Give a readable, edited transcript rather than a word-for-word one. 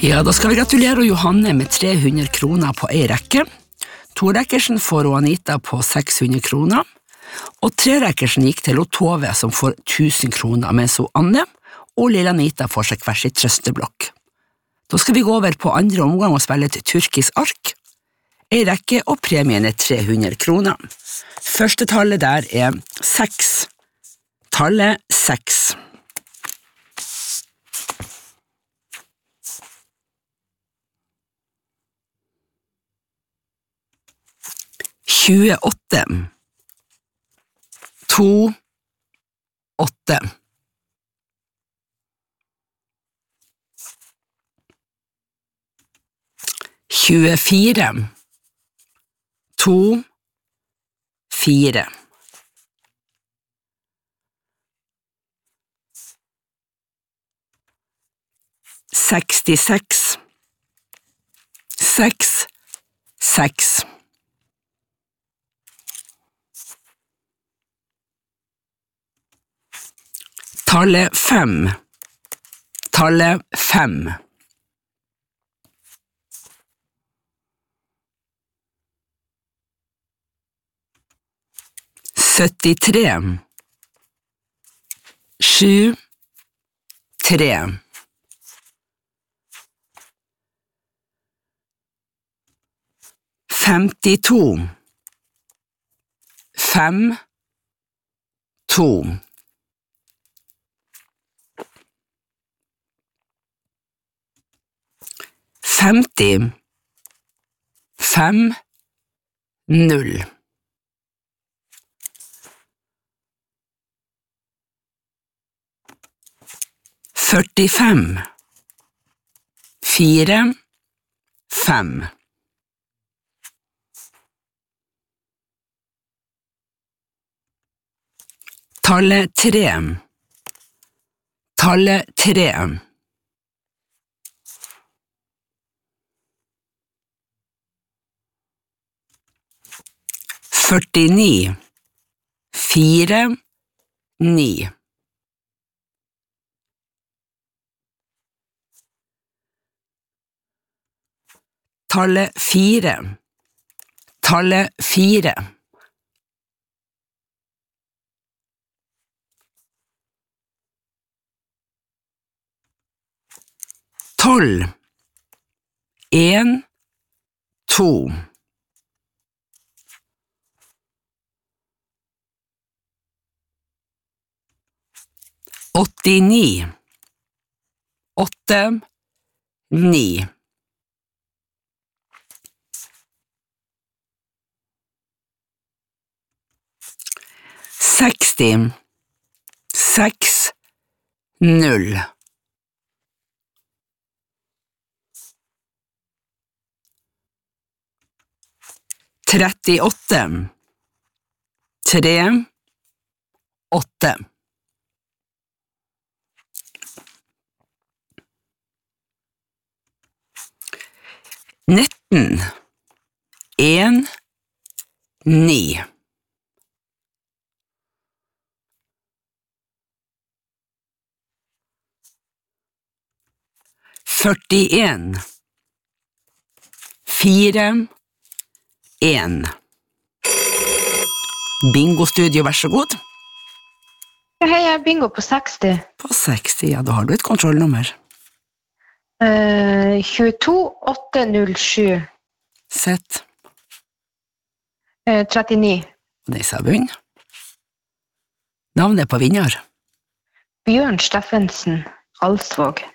Ja, da skal vi gratulere Johanne med 300 kroner på en rekke. To-rekkersen får Anita på 600 kroner, og tre-rekkersen gikk til Tove som får 1000 kroner, mens Anne og lille Anita får seg hver sitt trøsteblokk. Da skal vi gå over på andre omgang og spille et turkisk ark. En rekke og premien 300 kroner. Første tallet der 6. Tallet 6. «28. 2. 8. 24. 2. 4. 66. 6. 6. Tallet 5. Tallet 5. 73. 7. 3. 52. 5. 2. 50. 5. 0. 45. 4. 5. Tallet 3. Tallet 3. 49. 4. 9. Tallet 4. Tallet 4. 12. 1. 2. 89. 8. 9. 60. 6. 0. 38. 3. 8. 19. 1. 9. 41. 4. 1. Bingo-studio, vær så god. Hei, jeg er bingo på 60. På 60, ja, da har du et kontrollnummer. 22 807. Sett. 39. Det sa bunn. Navnet på vinner. Bjørn Steffensen, Alsvåg.